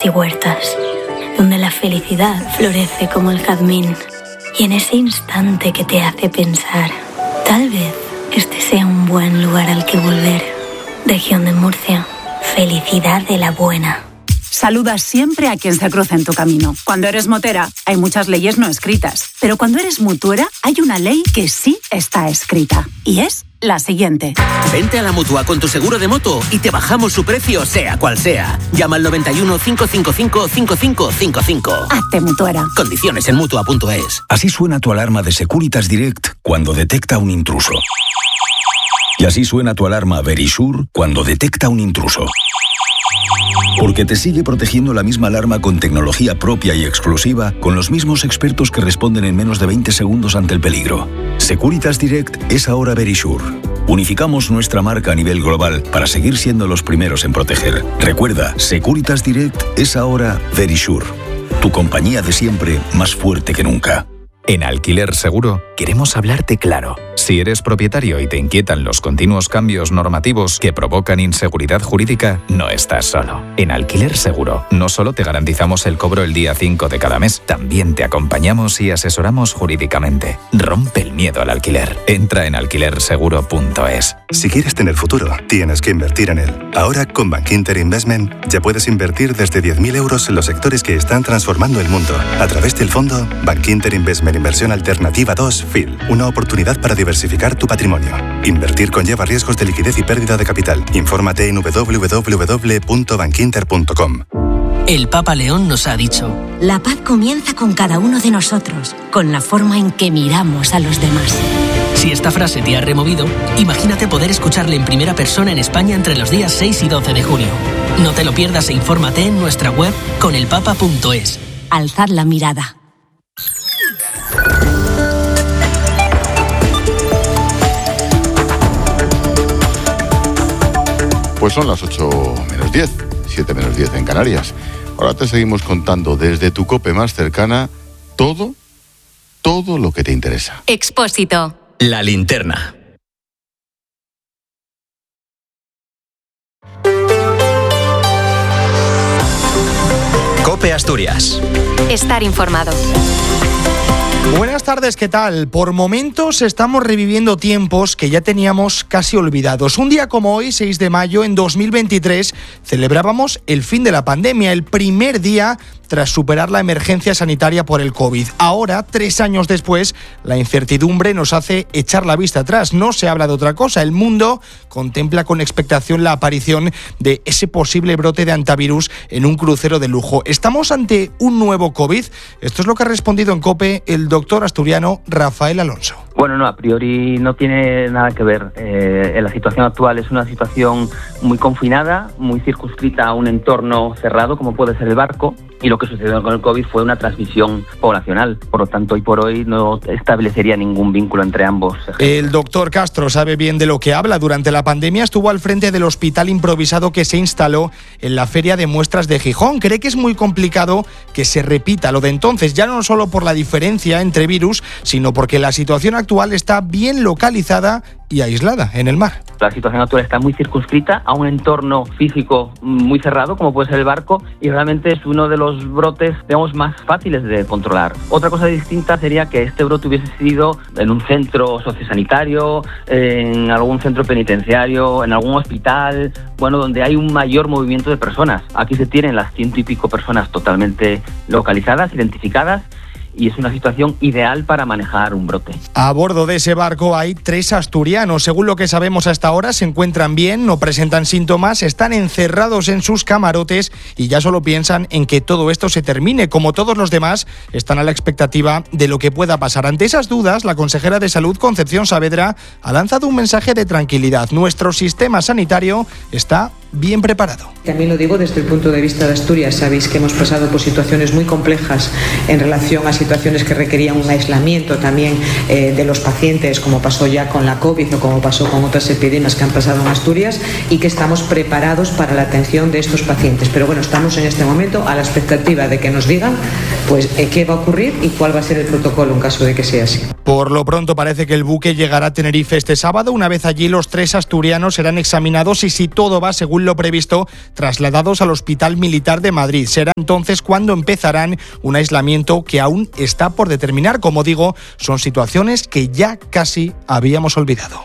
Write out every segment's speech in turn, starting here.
y huertas, donde la felicidad florece como el jazmín. Y en ese instante que te hace pensar, tal vez este sea un buen lugar al que volver. Región de Murcia, felicidad de la buena. Saludas siempre a quien se cruza en tu camino. Cuando eres motera, hay muchas leyes no escritas. Pero cuando eres mutuera, hay una ley que sí está escrita. Y es la siguiente. Vente a la Mutua con tu seguro de moto y te bajamos su precio, sea cual sea. Llama al 91 555 5555. Hazte mutuera. Condiciones en Mutua.es. Así suena tu alarma de Securitas Direct cuando detecta un intruso. Y así suena tu alarma Verisure cuando detecta un intruso. Porque te sigue protegiendo la misma alarma con tecnología propia y exclusiva, con los mismos expertos que responden en menos de 20 segundos ante el peligro. Securitas Direct es ahora Verisure. Unificamos nuestra marca a nivel global para seguir siendo los primeros en proteger. Recuerda, Securitas Direct es ahora Verisure. Tu compañía de siempre, más fuerte que nunca. En Alquiler Seguro queremos hablarte claro. Si eres propietario y te inquietan los continuos cambios normativos que provocan inseguridad jurídica, no estás solo. En Alquiler Seguro no solo te garantizamos el cobro el día 5 de cada mes, también te acompañamos y asesoramos jurídicamente. Rompe el miedo al alquiler. Entra en alquilerseguro.es. Si quieres tener futuro, tienes que invertir en él. Ahora, con Bankinter Investment, ya puedes invertir desde 10.000 euros en los sectores que están transformando el mundo. A través del fondo Bankinter Investment Inversión Alternativa 2 FIL. Una oportunidad para diversificar tu patrimonio. Invertir conlleva riesgos de liquidez y pérdida de capital. Infórmate en www.bankinter.com. El Papa León nos ha dicho: la paz comienza con cada uno de nosotros, con la forma en que miramos a los demás. Si esta frase te ha removido, imagínate poder escucharle en primera persona en España entre los días 6 y 12 de junio. No te lo pierdas e infórmate en nuestra web conelpapa.es. Alzad la mirada. Pues son las 8 menos 10, 7 menos 10 en Canarias. Ahora te seguimos contando desde tu COPE más cercana todo lo que te interesa. Expósito. La linterna. COPE Asturias. Estar informado. Buenas tardes, ¿qué tal? Por momentos estamos reviviendo tiempos que ya teníamos casi olvidados. Un día como hoy, 6 de mayo, en 2023, celebrábamos el fin de la pandemia, el primer día tras superar la emergencia sanitaria por el COVID. Ahora, 3 años después, la incertidumbre nos hace echar la vista atrás. No se habla de otra cosa. El mundo contempla con expectación la aparición de ese posible brote de antivirus en un crucero de lujo. ¿Estamos ante un nuevo COVID? Esto es lo que ha respondido en COPE el doctor asturiano Rafael Alonso. Bueno, no, a priori no tiene nada que ver. La situación actual es una situación muy confinada, muy circunscrita a un entorno cerrado, como puede ser el barco, y lo que sucedió con el COVID fue una transmisión poblacional. Por lo tanto, hoy por hoy no establecería ningún vínculo entre ambos. El doctor Castro sabe bien de lo que habla. Durante la pandemia estuvo al frente del hospital improvisado que se instaló en la Feria de Muestras de Gijón. Cree que es muy complicado que se repita lo de entonces, ya no solo por la diferencia entre virus, sino porque la situación actual está bien localizada y aislada en el mar. La situación actual está muy circunscrita a un entorno físico muy cerrado, como puede ser el barco, y realmente es uno de los brotes, digamos, más fáciles de controlar. Otra cosa distinta sería que este brote hubiese sido en un centro sociosanitario, en algún centro penitenciario, en algún hospital, bueno, donde hay un mayor movimiento de personas. Aquí se tienen las 100 y pico personas totalmente localizadas, identificadas, y es una situación ideal para manejar un brote. A bordo de ese barco hay 3 asturianos. Según lo que sabemos hasta ahora, se encuentran bien, no presentan síntomas, están encerrados en sus camarotes y ya solo piensan en que todo esto se termine. Como todos los demás, están a la expectativa de lo que pueda pasar. Ante esas dudas, la consejera de Salud, Concepción Saavedra, ha lanzado un mensaje de tranquilidad. Nuestro sistema sanitario está bien preparado. También lo digo desde el punto de vista de Asturias. Sabéis que hemos pasado por situaciones muy complejas en relación a situaciones que requerían un aislamiento también de los pacientes, como pasó ya con la COVID o como pasó con otras epidemias que han pasado en Asturias, y que estamos preparados para la atención de estos pacientes. Pero bueno, estamos en este momento a la expectativa de que nos digan pues qué va a ocurrir y cuál va a ser el protocolo en caso de que sea así. Por lo pronto parece que el buque llegará a Tenerife este sábado. Una vez allí, los 3 asturianos serán examinados y si todo va según lo previsto, trasladados al Hospital Militar de Madrid. Será entonces cuando empezarán un aislamiento que aún está por determinar. Como digo, son situaciones que ya casi habíamos olvidado.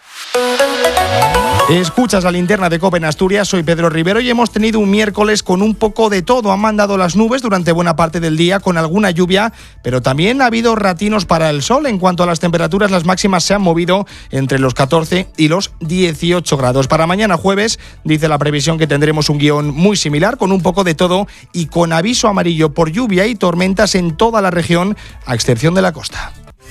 Escuchas la linterna de COPE en Asturias, soy Pedro Rivero y hemos tenido un miércoles con un poco de todo. Han mandado las nubes durante buena parte del día con alguna lluvia, pero también ha habido ratinos para el sol. En cuanto a las temperaturas, las máximas se han movido entre los 14 y los 18 grados. Para mañana jueves, dice la previsión que tendremos un guión muy similar, con un poco de todo y con aviso amarillo por lluvia y tormentas en toda la región, a excepción de la costa.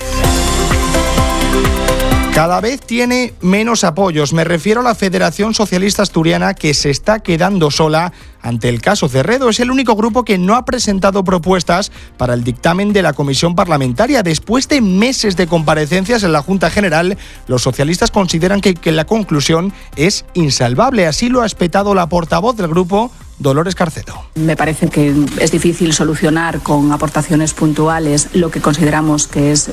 Cada vez tiene menos apoyos. Me refiero a la Federación Socialista Asturiana, que se está quedando sola ante el caso Cerredo. Es el único grupo que no ha presentado propuestas para el dictamen de la comisión parlamentaria. Después de meses de comparecencias en la Junta General, los socialistas consideran que la conclusión es insalvable. Así lo ha espetado la portavoz del grupo, Dolores Carcedo. Me parece que es difícil solucionar con aportaciones puntuales lo que consideramos que es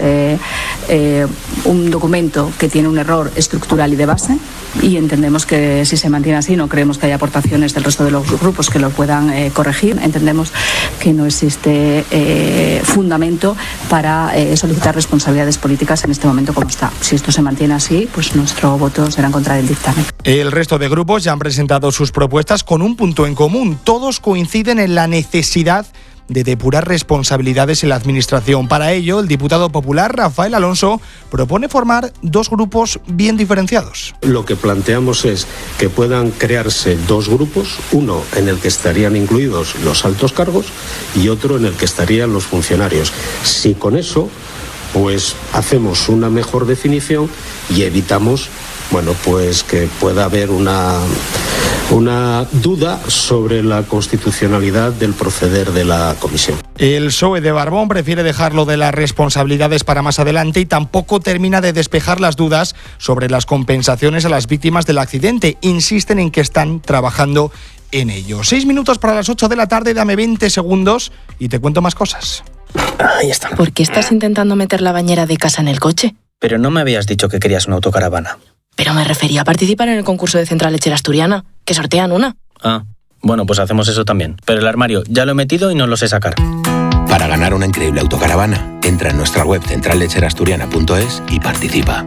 un documento que tiene un error estructural y de base, y entendemos que si se mantiene así no creemos que haya aportaciones del resto de los grupos que lo puedan corregir. Entendemos que no existe fundamento para solicitar responsabilidades políticas en este momento como está. Si esto se mantiene así, pues nuestro voto será en contra del dictamen. El resto de grupos ya han presentado sus propuestas con un punto en común. Todos coinciden en la necesidad de depurar responsabilidades en la Administración. Para ello, el diputado popular Rafael Alonso propone formar dos grupos bien diferenciados. Lo que planteamos es que puedan crearse dos grupos, uno en el que estarían incluidos los altos cargos y otro en el que estarían los funcionarios. Si con eso pues hacemos una mejor definición y evitamos pues que pueda haber una duda sobre la constitucionalidad del proceder de la comisión. El PSOE de Barbón prefiere dejarlo de las responsabilidades para más adelante y tampoco termina de despejar las dudas sobre las compensaciones a las víctimas del accidente. Insisten en que están trabajando en ello. 6 minutos para las 8 de la tarde, dame 20 segundos y te cuento más cosas. Ahí está. ¿Por qué estás intentando meter la bañera de casa en el coche? Pero no me habías dicho que querías una autocaravana. Pero me refería a participar en el concurso de Central Lechera Asturiana, que sortean una. Ah, bueno, pues hacemos eso también. Pero el armario ya lo he metido y no lo sé sacar. Para ganar una increíble autocaravana, entra en nuestra web centrallecherasturiana.es y participa.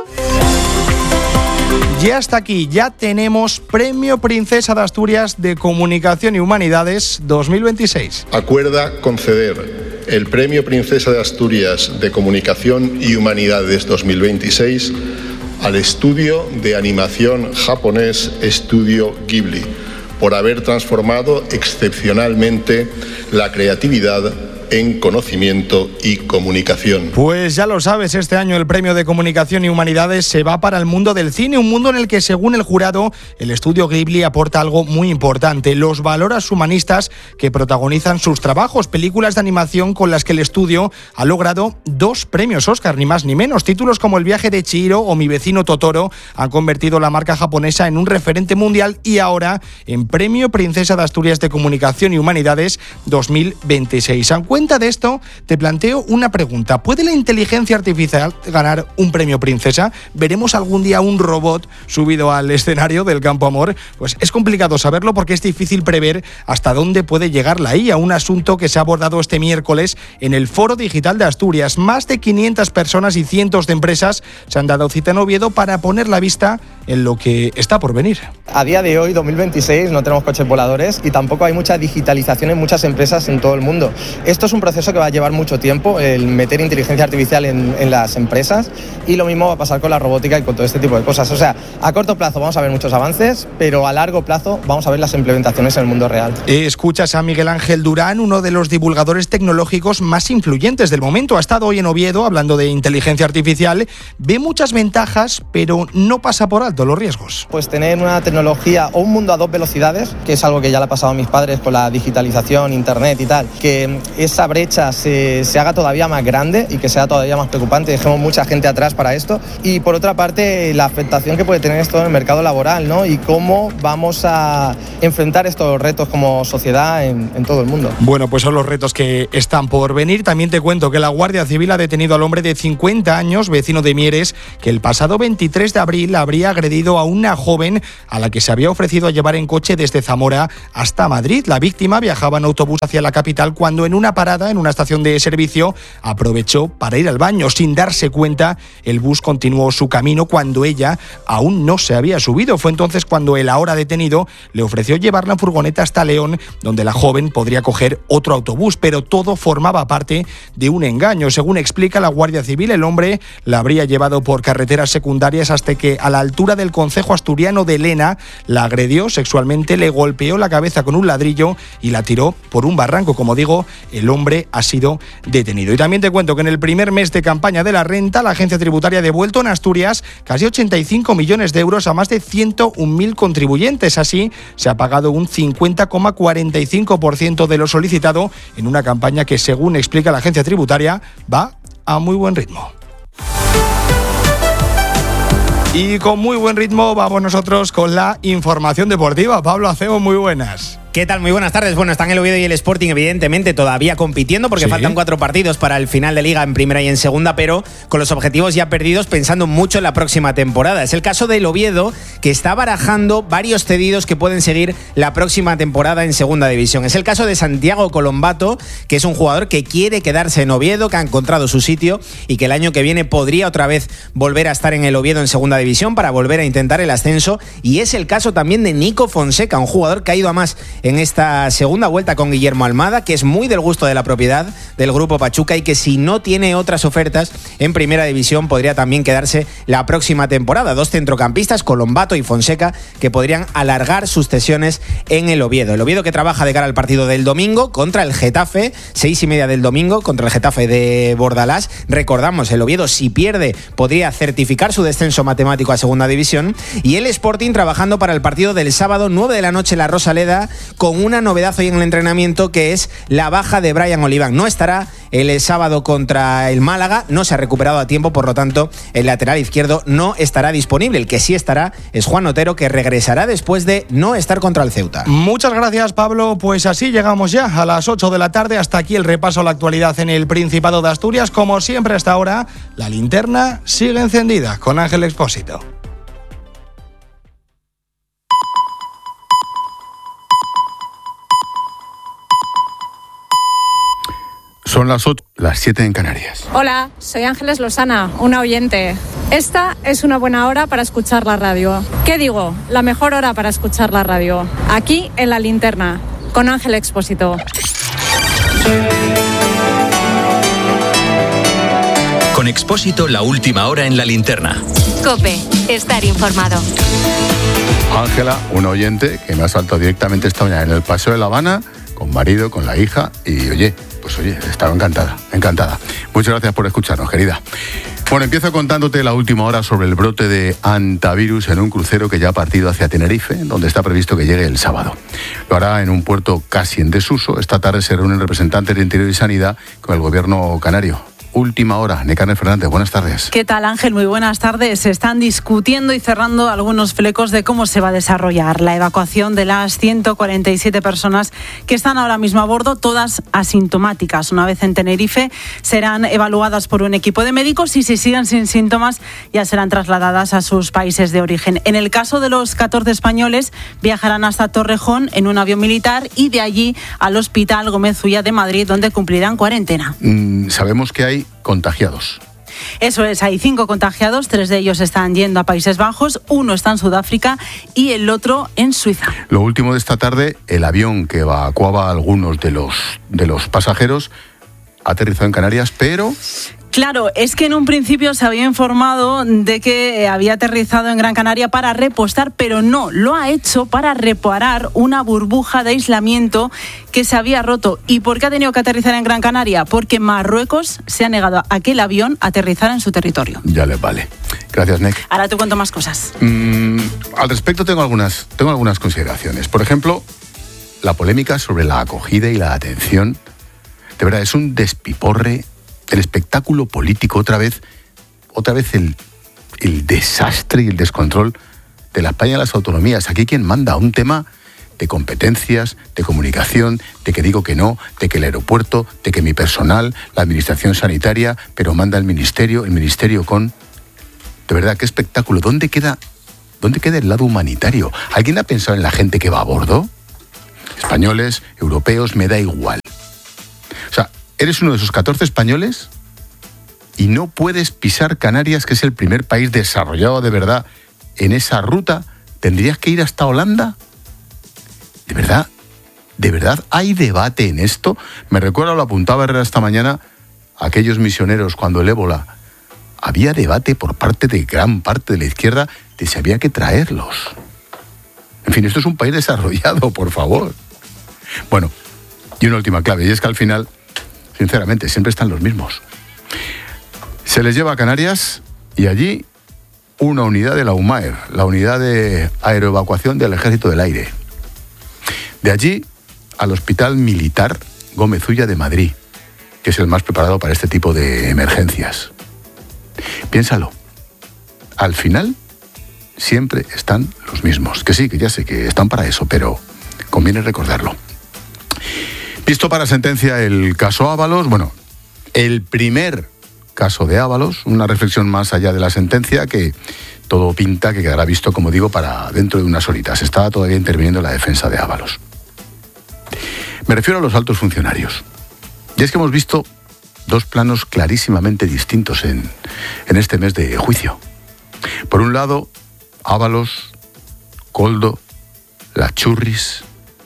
Ya está aquí, ya tenemos Premio Princesa de Asturias de Comunicación y Humanidades 2026. Acuerda conceder el Premio Princesa de Asturias de Comunicación y Humanidades 2026 al estudio de animación japonés Estudio Ghibli, por haber transformado excepcionalmente la creatividad en conocimiento y comunicación. Pues ya lo sabes, este año el Premio de Comunicación y Humanidades se va para el mundo del cine, un mundo en el que, según el jurado, el estudio Ghibli aporta algo muy importante: los valores humanistas que protagonizan sus trabajos, películas de animación con las que el estudio ha logrado 2 premios Oscar, ni más ni menos. Títulos como El viaje de Chihiro o Mi vecino Totoro han convertido la marca japonesa en un referente mundial, y ahora en Premio Princesa de Asturias de Comunicación y Humanidades 2026. En cuenta de esto, te planteo una pregunta. ¿Puede la inteligencia artificial ganar un premio princesa? ¿Veremos algún día un robot subido al escenario del Campo Amor? Pues es complicado saberlo porque es difícil prever hasta dónde puede llegar la IA, un asunto que se ha abordado este miércoles en el Foro Digital de Asturias. Más de 500 personas y cientos de empresas se han dado cita en Oviedo para poner la vista en lo que está por venir. A día de hoy, 2026, no tenemos coches voladores y tampoco hay mucha digitalización en muchas empresas en todo el mundo. Esto es un proceso que va a llevar mucho tiempo, el meter inteligencia artificial en las empresas, y lo mismo va a pasar con la robótica y con todo este tipo de cosas. O sea, a corto plazo vamos a ver muchos avances, pero a largo plazo vamos a ver las implementaciones en el mundo real. Escuchas a Miguel Ángel Durán, uno de los divulgadores tecnológicos más influyentes del momento. Ha estado hoy en Oviedo hablando de inteligencia artificial. Ve muchas ventajas, pero no pasa por alto los riesgos. Pues tener una tecnología o un mundo a 2 velocidades, que es algo que ya le ha pasado a mis padres con la digitalización, internet y tal, que es esa brecha se haga todavía más grande y que sea todavía más preocupante, dejemos mucha gente atrás para esto. Y por otra parte, la afectación que puede tener esto en el mercado laboral, ¿no? Y cómo vamos a enfrentar estos retos como sociedad en todo el mundo. Bueno, pues son los retos que están por venir. También te cuento que la Guardia Civil ha detenido al hombre de 50 años, vecino de Mieres, que el pasado 23 de abril habría agredido a una joven a la que se había ofrecido a llevar en coche desde Zamora hasta Madrid. La víctima viajaba en autobús hacia la capital cuando en una parada en una estación de servicio aprovechó para ir al baño. Sin darse cuenta, el bus continuó su camino cuando ella aún no se había subido. Fue entonces cuando el ahora detenido le ofreció llevarla en furgoneta hasta León, donde la joven podría coger otro autobús, pero todo formaba parte de un engaño. Según explica la Guardia Civil, el hombre la habría llevado por carreteras secundarias hasta que a la altura del concejo asturiano de Lena la agredió sexualmente, le golpeó la cabeza con un ladrillo y la tiró por un barranco. Como digo, el hombre ha sido detenido. Y también te cuento que en el primer mes de campaña de la renta, la agencia tributaria ha devuelto en Asturias casi 85 millones de euros a más de 101.000 contribuyentes. Así, se ha pagado un 50,45% de lo solicitado en una campaña que, según explica la agencia tributaria, va a muy buen ritmo. Y con muy buen ritmo vamos nosotros con la información deportiva. Pablo Acebo, muy buenas. ¿Qué tal? Muy buenas tardes. Bueno, están el Oviedo y el Sporting evidentemente todavía compitiendo porque faltan 4 partidos para el final de Liga en primera y en segunda, pero con los objetivos ya perdidos, pensando mucho en la próxima temporada. Es el caso del Oviedo, que está barajando varios cedidos que pueden seguir la próxima temporada en segunda división. Es el caso de Santiago Colombato, que es un jugador que quiere quedarse en Oviedo, que ha encontrado su sitio y que el año que viene podría otra vez volver a estar en el Oviedo en segunda división para volver a intentar el ascenso. Y es el caso también de Nico Fonseca, un jugador que ha ido a más en esta segunda vuelta con Guillermo Almada, que es muy del gusto de la propiedad del Grupo Pachuca y que si no tiene otras ofertas en primera división podría también quedarse la próxima temporada. 2 centrocampistas, Colombato y Fonseca, que podrían alargar sus cesiones en el Oviedo. El Oviedo que trabaja de cara al partido del domingo contra el Getafe, 6:30 del domingo contra el Getafe de Bordalás. Recordamos, el Oviedo si pierde podría certificar su descenso matemático a segunda división. Y el Sporting trabajando para el partido del sábado 9 de la noche en la Rosaleda, con una novedad hoy en el entrenamiento, que es la baja de Brian Oliván. No estará el sábado contra el Málaga, no se ha recuperado a tiempo, por lo tanto el lateral izquierdo no estará disponible. El que sí estará es Juan Otero, que regresará después de no estar contra el Ceuta. Muchas gracias, Pablo. Pues así llegamos ya a las 8 de la tarde. Hasta aquí el repaso a la actualidad en el Principado de Asturias. Como siempre hasta ahora, la linterna sigue encendida con Ángel Expósito. Son las 8, las 7 en Canarias. Hola, soy Ángeles Losana, una oyente. Esta es una buena hora para escuchar la radio. ¿Qué digo? La mejor hora para escuchar la radio. Aquí en La Linterna, con Ángel Expósito. Con Expósito, la última hora en La Linterna. COPE, estar informado. Ángela, una oyente que me ha saltado directamente esta mañana en el Paseo de La Habana, con marido, con la hija, y oye, estaba encantada. Muchas gracias por escucharnos, querida. Bueno, empiezo contándote la última hora sobre el brote de hantavirus en un crucero que ya ha partido hacia Tenerife, donde está previsto que llegue el sábado. Lo hará en un puerto casi en desuso. Esta tarde se reúnen representantes de Interior y Sanidad con el gobierno canario. Última hora. Necarne Fernández, buenas tardes. ¿Qué tal, Ángel? Muy buenas tardes. Se están discutiendo y cerrando algunos flecos de cómo se va a desarrollar la evacuación de las 147 personas que están ahora mismo a bordo, todas asintomáticas. Una vez en Tenerife serán evaluadas por un equipo de médicos y si siguen sin síntomas ya serán trasladadas a sus países de origen. En el caso de los 14 españoles, viajarán hasta Torrejón en un avión militar y de allí al Hospital Gómez Ulla de Madrid, donde cumplirán cuarentena. Sabemos que hay contagiados. Eso es, hay 5 contagiados, 3 de ellos están yendo a Países Bajos, 1 está en Sudáfrica y el otro en Suiza. Lo último de esta tarde, el avión que evacuaba a algunos de los pasajeros ha aterrizado en Canarias, pero... Claro, es que en un principio se había informado de que había aterrizado en Gran Canaria para repostar, pero no, lo ha hecho para reparar una burbuja de aislamiento que se había roto. ¿Y por qué ha tenido que aterrizar en Gran Canaria? Porque Marruecos se ha negado a que el avión aterrizara en su territorio. Ya les vale. Gracias, Nek. Ahora te cuento más cosas. Al respecto tengo algunas consideraciones. Por ejemplo, la polémica sobre la acogida y la atención De verdad, es un despiporre, el espectáculo político, otra vez el desastre y el descontrol de la España de las autonomías. Aquí quien manda un tema de competencias, de comunicación, de que digo que no, de que el aeropuerto, de que mi personal, la administración sanitaria, pero manda el ministerio con... De verdad, qué espectáculo. ¿Dónde queda el lado humanitario? ¿Alguien ha pensado en la gente que va a bordo? Españoles, europeos, me da igual. O sea, eres uno de esos 14 españoles y no puedes pisar Canarias, que es el primer país desarrollado de verdad en esa ruta. ¿Tendrías que ir hasta Holanda? ¿De verdad hay debate en esto? Me recuerda, lo apuntaba Herrera esta mañana, a aquellos misioneros cuando el ébola. Había debate por parte de gran parte de la izquierda de si había que traerlos. En fin, esto es un país desarrollado, por favor. Bueno, y una última clave, y es que al final, sinceramente, siempre están los mismos. Se les lleva a Canarias y allí una unidad de la UMAER, la unidad de aeroevacuación del Ejército del Aire. De allí al Hospital Militar Gómez Ulla de Madrid, que es el más preparado para este tipo de emergencias. Piénsalo, al final siempre están los mismos. Que sí, que ya sé que están para eso, pero conviene recordarlo. Visto para sentencia el caso Ábalos, bueno, el primer caso de Ábalos, una reflexión más allá de la sentencia que todo pinta que quedará visto, como digo, para dentro de unas horitas. Está todavía interviniendo la defensa de Ábalos. Me refiero a los altos funcionarios. Y es que hemos visto dos planos clarísimamente distintos en este mes de juicio. Por un lado, Ábalos, Koldo, la Churris,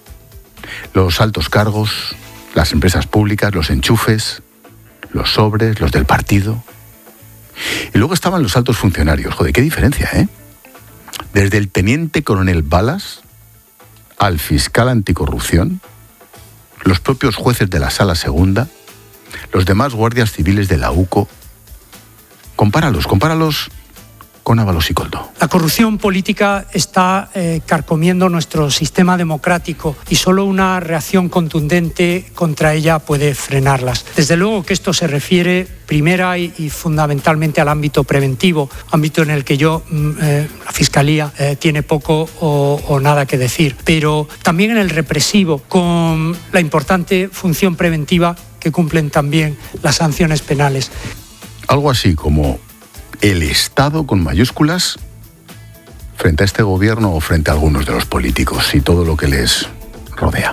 los altos cargos, las empresas públicas, los enchufes, los sobres, los del partido. Y luego estaban los altos funcionarios. Joder, qué diferencia, ¿eh? Desde el teniente coronel Balas al fiscal anticorrupción, los propios jueces de la Sala Segunda, los demás guardias civiles de la UCO. Compáralos con Ábalos y Koldo. La corrupción política está carcomiendo nuestro sistema democrático y solo una reacción contundente contra ella puede frenarlas. Desde luego que esto se refiere primera y fundamentalmente al ámbito preventivo, ámbito en el que la Fiscalía tiene poco o nada que decir, pero también en el represivo, con la importante función preventiva que cumplen también las sanciones penales. Algo así como el Estado con mayúsculas frente a este gobierno o frente a algunos de los políticos y todo lo que les rodea.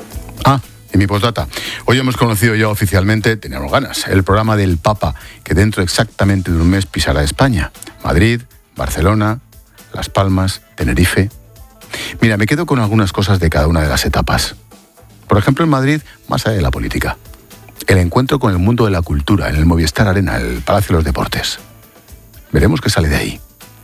Y mi postdata. Hoy hemos conocido ya oficialmente, teníamos ganas, el programa del Papa, que dentro exactamente de un mes pisará España. Madrid, Barcelona, Las Palmas, Tenerife. Mira, me quedo con algunas cosas de cada una de las etapas. Por ejemplo, en Madrid, más allá de la política, el encuentro con el mundo de la cultura en el Movistar Arena, el Palacio de los Deportes. Veremos qué sale de ahí.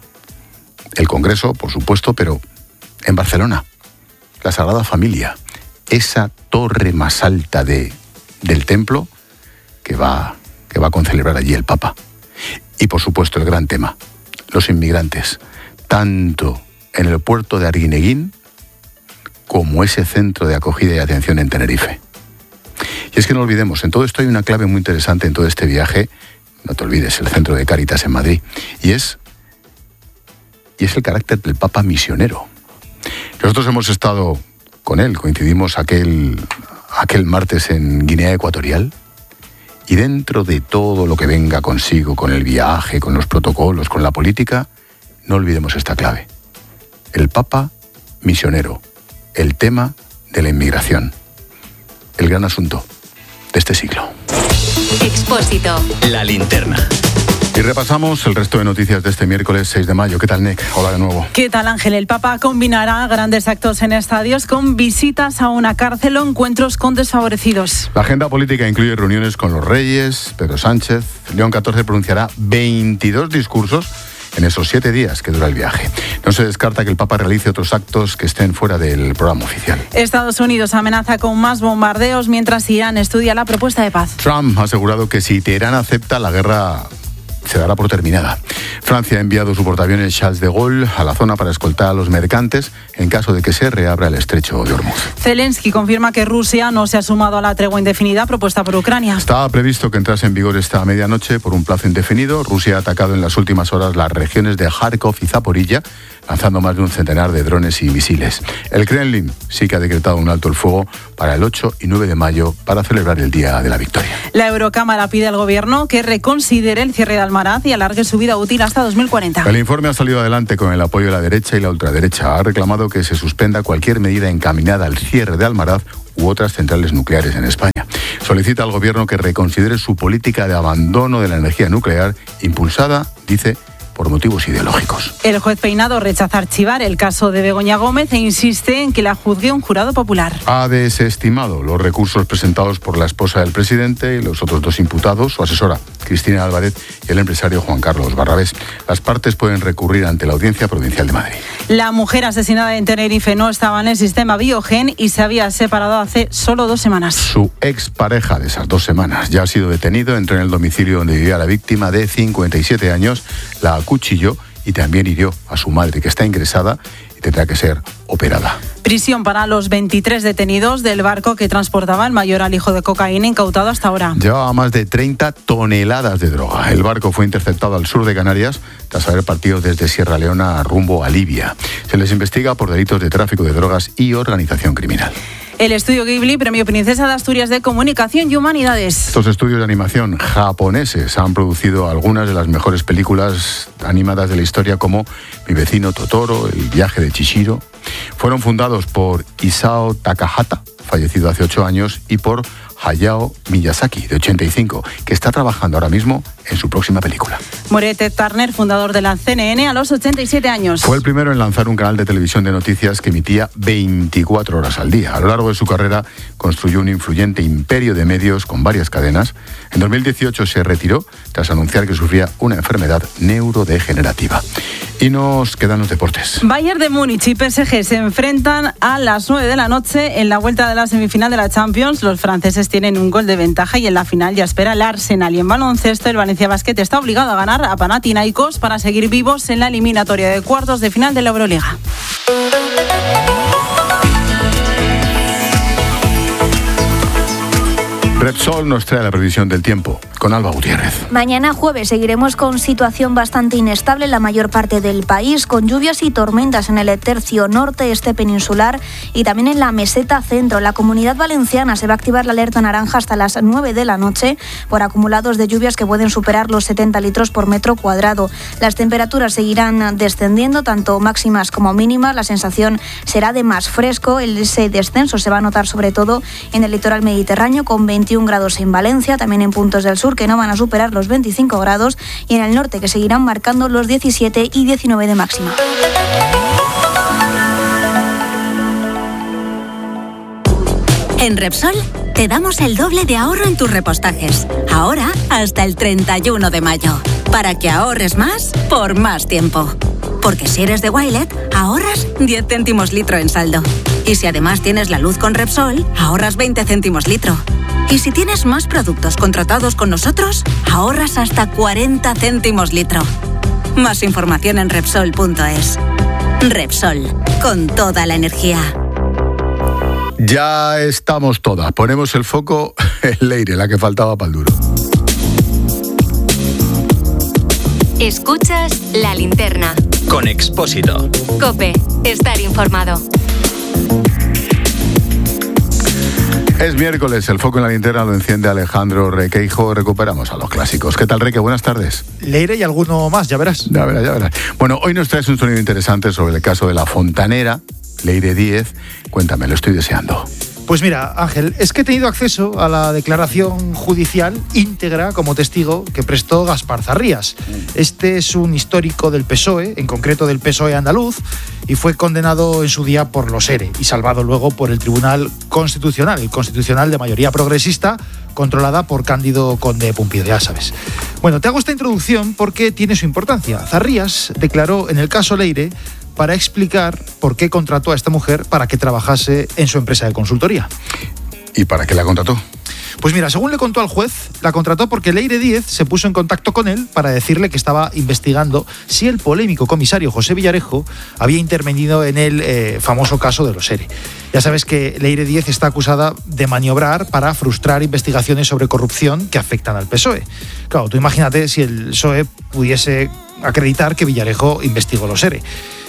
El Congreso, por supuesto, pero en Barcelona, la Sagrada Familia, esa torre más alta del templo que va a concelebrar allí el Papa. Y, por supuesto, el gran tema, los inmigrantes, tanto en el puerto de Arguineguín como ese centro de acogida y atención en Tenerife. Y es que no olvidemos, en todo esto hay una clave muy interesante en todo este viaje. No te olvides, el centro de Cáritas en Madrid. Y es el carácter del Papa misionero. Nosotros hemos estado con él, coincidimos aquel martes en Guinea Ecuatorial, y dentro de todo lo que venga consigo, con el viaje, con los protocolos, con la política, no olvidemos esta clave. El Papa misionero, el tema de la inmigración, el gran asunto de este siglo. Expósito. La linterna. Y repasamos el resto de noticias de este miércoles 6 de mayo. ¿Qué tal, Nick? Hola de nuevo. ¿Qué tal, Ángel? El Papa combinará grandes actos en estadios con visitas a una cárcel o encuentros con desfavorecidos. La agenda política incluye reuniones con los reyes, Pedro Sánchez. León XIV pronunciará 22 discursos en esos 7 días que dura el viaje. No se descarta que el Papa realice otros actos que estén fuera del programa oficial. Estados Unidos amenaza con más bombardeos mientras Irán estudia la propuesta de paz. Trump ha asegurado que si Teherán acepta, la guerra se dará por terminada. Francia ha enviado su portaaviones Charles de Gaulle a la zona para escoltar a los mercantes en caso de que se reabra el estrecho de Hormuz. Zelensky confirma que Rusia no se ha sumado a la tregua indefinida propuesta por Ucrania. Estaba previsto que entrase en vigor esta medianoche por un plazo indefinido. Rusia ha atacado en las últimas horas las regiones de Kharkov y Zaporilla, lanzando más de un centenar de drones y misiles. El Kremlin sí que ha decretado un alto el fuego para el 8 y 9 de mayo para celebrar el Día de la Victoria. La Eurocámara pide al Gobierno que reconsidere el cierre de Almaraz y alargue su vida útil hasta 2040. El informe ha salido adelante con el apoyo de la derecha y la ultraderecha. Ha reclamado que se suspenda cualquier medida encaminada al cierre de Almaraz u otras centrales nucleares en España. Solicita al Gobierno que reconsidere su política de abandono de la energía nuclear, impulsada, dice, por motivos ideológicos. El juez Peinado rechaza archivar el caso de Begoña Gómez e insiste en que la juzgue un jurado popular. Ha desestimado los recursos presentados por la esposa del presidente y los otros dos imputados, su asesora Cristina Álvarez y el empresario Juan Carlos Barrabés. Las partes pueden recurrir ante la Audiencia Provincial de Madrid. La mujer asesinada en Tenerife no estaba en el sistema Biogen y se había separado hace solo 2 semanas. Su expareja de esas 2 semanas ya ha sido detenido, entró en el domicilio donde vivía la víctima de 57 años, la acuchilló y también hirió a su madre, que está ingresada y tendrá que ser operada. Prisión para los 23 detenidos del barco que transportaba el mayor alijo de cocaína incautado hasta ahora. Llevaba más de 30 toneladas de droga. El barco fue interceptado al sur de Canarias tras haber partido desde Sierra Leona rumbo a Libia. Se les investiga por delitos de tráfico de drogas y organización criminal. El Estudio Ghibli, Premio Princesa de Asturias de Comunicación y Humanidades. Estos estudios de animación japoneses han producido algunas de las mejores películas animadas de la historia, como Mi vecino Totoro, El viaje de Chihiro. Fueron fundados por Isao Takahata, fallecido hace 8 años, y por Hayao Miyazaki, de 85, que está trabajando ahora mismo en su próxima película. Muere Ted Turner, fundador de la CNN, a los 87 años. Fue el primero en lanzar un canal de televisión de noticias que emitía 24 horas al día. A lo largo de su carrera construyó un influyente imperio de medios con varias cadenas. En 2018 se retiró tras anunciar que sufría una enfermedad neurodegenerativa. Y nos quedan los deportes. Bayern de Múnich y PSG se enfrentan a las 9 de la noche en la vuelta de la semifinal de la Champions. Los franceses tienen un gol de ventaja y en la final ya espera el Arsenal. Y en baloncesto, el Valencia Basket está obligado a ganar a Panathinaikos para seguir vivos en la eliminatoria de cuartos de final de la Euroliga. Repsol nos trae la previsión del tiempo con Alba Gutiérrez. Mañana jueves seguiremos con situación bastante inestable en la mayor parte del país, con lluvias y tormentas en el tercio norte, este peninsular y también en la meseta centro. En la Comunidad Valenciana se va a activar la alerta naranja hasta las 9 de la noche por acumulados de lluvias que pueden superar los 70 litros por metro cuadrado. Las temperaturas seguirán descendiendo, tanto máximas como mínimas. La sensación será de más fresco. Ese descenso se va a notar sobre todo en el litoral mediterráneo, con 21 grados en Valencia, también en puntos del sur que no van a superar los 25 grados y en el norte que seguirán marcando los 17 y 19 de máxima. En Repsol te damos el doble de ahorro en tus repostajes. Ahora hasta el 31 de mayo. Para que ahorres más por más tiempo. Porque si eres de Wilet, ahorras 10 céntimos litro en saldo. Y si además tienes la luz con Repsol, ahorras 20 céntimos litro. Y si tienes más productos contratados con nosotros, ahorras hasta 40 céntimos litro. Más información en Repsol.es. Repsol, con toda la energía. Ya estamos todas. Ponemos el foco en Leire, la que faltaba para el duro. Escuchas La Linterna. Con Expósito. COPE. Estar informado. Es miércoles, el foco en la linterna lo enciende Alejandro Requeijo. Recuperamos a los clásicos. ¿Qué tal, Reque? Buenas tardes. Leire y alguno más, ya verás. Ya verás. Bueno, hoy nos traes un sonido interesante sobre el caso de la fontanera, Leire Díez. Cuéntame, lo estoy deseando. Pues mira, Ángel, es que he tenido acceso a la declaración judicial íntegra como testigo que prestó Gaspar Zarrías. Este es un histórico del PSOE, en concreto del PSOE andaluz, y fue condenado en su día por los ERE y salvado luego por el Tribunal Constitucional, el Constitucional de mayoría progresista, controlada por Cándido Conde Pumpido, ya sabes. Bueno, te hago esta introducción porque tiene su importancia. Zarrías declaró en el caso Leire para explicar por qué contrató a esta mujer para que trabajase en su empresa de consultoría. ¿Y para qué la contrató? Pues mira, según le contó al juez, la contrató porque Leire Díez se puso en contacto con él para decirle que estaba investigando si el polémico comisario José Villarejo había intervenido en el famoso caso de los ERE. Ya sabes que Leire Díez está acusada de maniobrar para frustrar investigaciones sobre corrupción que afectan al PSOE. Claro, tú imagínate si el PSOE pudiese acreditar que Villarejo investigó los ERE.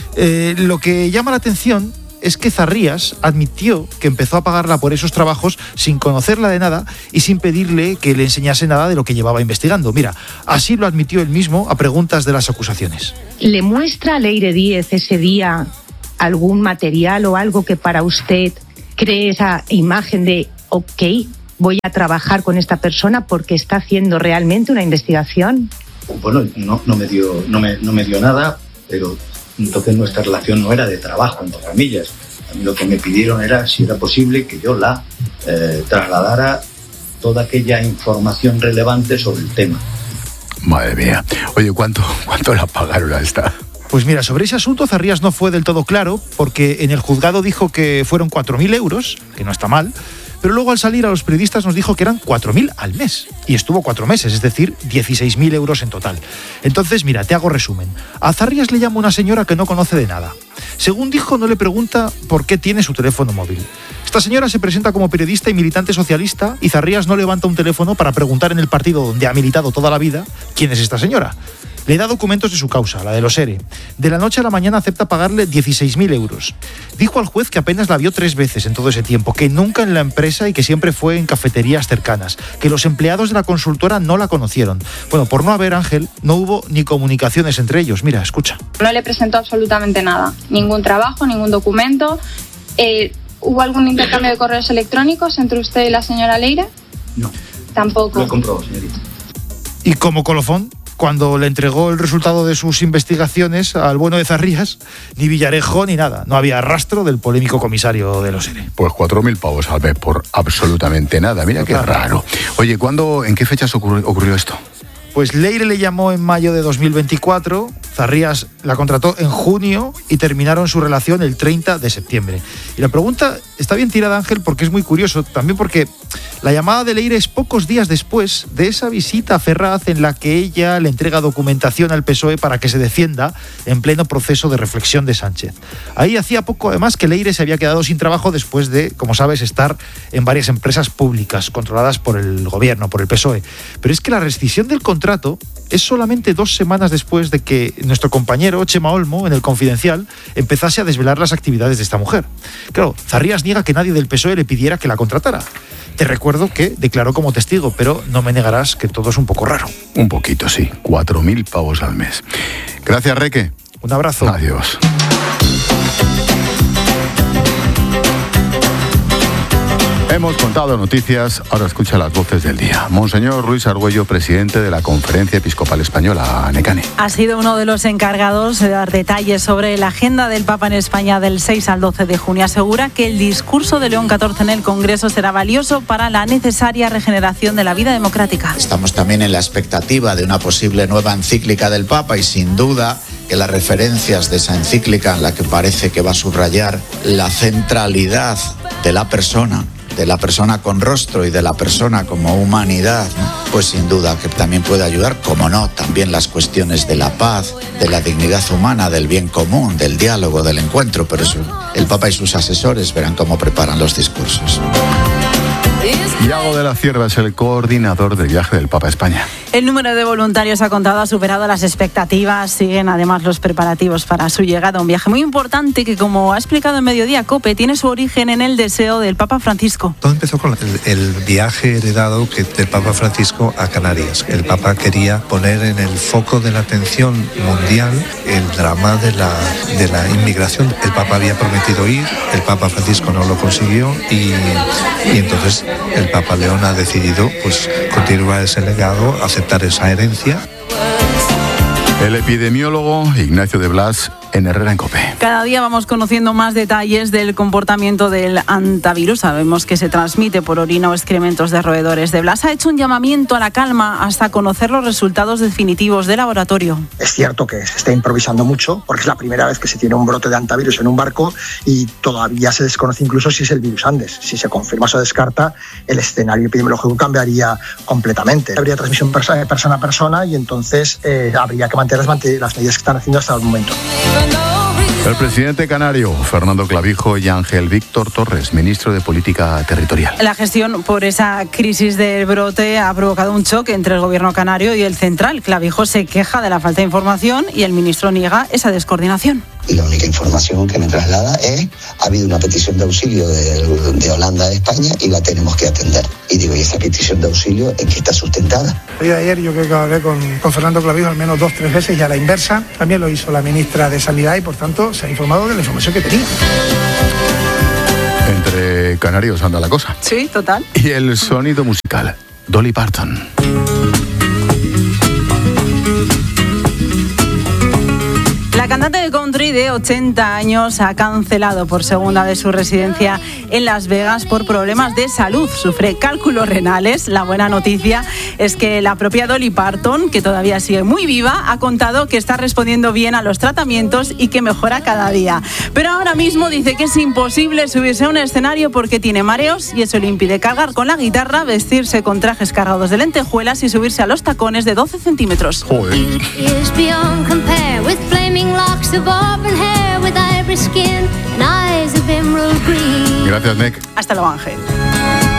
Lo que llama la atención es que Zarrías admitió que empezó a pagarla por esos trabajos sin conocerla de nada y sin pedirle que le enseñase nada de lo que llevaba investigando. Mira, así lo admitió él mismo a preguntas de las acusaciones. ¿Le muestra a Leire Díez ese día algún material o algo que para usted cree esa imagen de, ok, voy a trabajar con esta persona porque está haciendo realmente una investigación? Bueno, no me dio nada, pero entonces nuestra relación no era de trabajo, entre comillas. A mí lo que me pidieron era si era posible que yo la trasladara toda aquella información relevante sobre el tema. Madre mía. Oye, ¿cuánto la pagaron a esta? Pues mira, sobre ese asunto Zarrías no fue del todo claro, porque en el juzgado dijo que fueron 4.000 euros, que no está mal, pero luego al salir a los periodistas nos dijo que eran 4.000 al mes. Y estuvo 4 meses, es decir, 16.000 euros en total. Entonces, mira, te hago resumen. A Zarrías le llama una señora que no conoce de nada. Según dijo, no le pregunta por qué tiene su teléfono móvil. Esta señora se presenta como periodista y militante socialista y Zarrías no levanta un teléfono para preguntar en el partido donde ha militado toda la vida quién es esta señora. Le da documentos de su causa, la de los ERE. De la noche a la mañana acepta pagarle 16.000 euros. Dijo al juez que apenas la vio 3 veces en todo ese tiempo, que nunca en la empresa y que siempre fue en cafeterías cercanas, que los empleados de la consultora no la conocieron. Bueno, por no haber, Ángel, no hubo ni comunicaciones entre ellos. Mira, escucha. No le presentó absolutamente nada, ningún trabajo, ningún documento. ¿Hubo algún intercambio de correos electrónicos entre usted y la señora Leire? No. Tampoco. Lo comprobó, señorita. Y como colofón, cuando le entregó el resultado de sus investigaciones al bueno de Zarrías, ni Villarejo ni nada. No había rastro del polémico comisario de los ERE. Pues 4.000 pavos al mes por absolutamente nada. Mira qué raro. Oye, ¿en qué fechas ocurrió esto? Pues Leire le llamó en mayo de 2024, Zarrías la contrató en junio y terminaron su relación el 30 de septiembre. Y la pregunta está bien tirada, Ángel, porque es muy curioso, también porque la llamada de Leire es pocos días después de esa visita a Ferraz en la que ella le entrega documentación al PSOE para que se defienda en pleno proceso de reflexión de Sánchez. Ahí hacía poco, además, que Leire se había quedado sin trabajo después de, como sabes, estar en varias empresas públicas controladas por el gobierno, por el PSOE. Pero es que la rescisión del contrato es solamente 2 semanas después de que nuestro compañero Chema Olmo, en El Confidencial, empezase a desvelar las actividades de esta mujer. Claro, Zarrías niega que nadie del PSOE le pidiera que la contratara. Te recuerdo que declaró como testigo, pero no me negarás que todo es un poco raro. Un poquito, sí. 4.000 pavos al mes. Gracias, Reque. Un abrazo. Adiós. Hemos contado noticias, ahora escucha las voces del día. Monseñor Luis Argüello, presidente de la Conferencia Episcopal Española, Necane. Ha sido uno de los encargados de dar detalles sobre la agenda del Papa en España del 6 al 12 de junio. Asegura que el discurso de León XIV en el Congreso será valioso para la necesaria regeneración de la vida democrática. Estamos también en la expectativa de una posible nueva encíclica del Papa y sin duda que las referencias de esa encíclica, en la que parece que va a subrayar la centralidad de la persona con rostro y de la persona como humanidad, ¿no? Pues sin duda que también puede ayudar, como no, también las cuestiones de la paz, de la dignidad humana, del bien común, del diálogo, del encuentro, pero eso, el Papa y sus asesores verán cómo preparan los discursos. Iago de la Cierva es el coordinador del viaje del Papa a España. El número de voluntarios ha contado, ha superado las expectativas. Siguen además los preparativos para su llegada. Un viaje muy importante que, como ha explicado en Mediodía COPE, tiene su origen en el deseo del Papa Francisco. Todo empezó con el viaje heredado del Papa Francisco a Canarias. El Papa quería poner en el foco de la atención mundial el drama de la inmigración. El Papa había prometido ir, el Papa Francisco no lo consiguió y entonces el Papa León ha decidido continuar ese legado, aceptar esa herencia. El epidemiólogo Ignacio de Blas en Herrera en COPE. Cada día vamos conociendo más detalles del comportamiento del hantavirus. Sabemos que se transmite por orina o excrementos de roedores. De Blas ha hecho un llamamiento a la calma hasta conocer los resultados definitivos de laboratorio. Es cierto que se está improvisando mucho porque es la primera vez que se tiene un brote de hantavirus en un barco y todavía se desconoce incluso si es el virus Andes. Si se confirma o se descarta, el escenario epidemiológico cambiaría completamente. Habría transmisión persona a persona y entonces habría que mantener las medidas que están haciendo hasta el momento. El presidente canario, Fernando Clavijo, y Ángel Víctor Torres, ministro de Política Territorial. La gestión por esa crisis del brote ha provocado un choque entre el gobierno canario y el central. Clavijo se queja de la falta de información y el ministro niega esa descoordinación. Y la única información que me traslada es: ha habido una petición de auxilio de Holanda a España y la tenemos que atender. Y digo, ¿y esa petición de auxilio en qué está sustentada? El día de ayer yo creo que hablé con Fernando Clavijo al menos 2-3 veces y a la inversa. También lo hizo la ministra de Sanidad y por tanto se ha informado de la información que tenía. Entre canarios anda la cosa. Sí, total. Y el sonido musical, Dolly Parton. La cantante de country de 80 años ha cancelado por segunda vez su residencia en Las Vegas por problemas de salud. Sufre cálculos renales. La buena noticia es que la propia Dolly Parton, que todavía sigue muy viva, ha contado que está respondiendo bien a los tratamientos y que mejora cada día. Pero ahora mismo dice que es imposible subirse a un escenario porque tiene mareos y eso le impide cargar con la guitarra, vestirse con trajes cargados de lentejuelas y subirse a los tacones de 12 centímetros. Joder. Hasta luego, Ángel.